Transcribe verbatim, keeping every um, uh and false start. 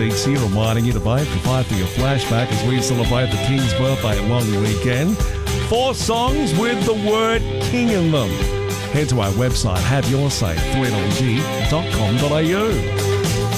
Deeksy reminding you to vote for five for your flashback as we celebrate the King's birthday long weekend. Four songs with the word King in them. Head to our website, have your say, three L G dot com dot a u.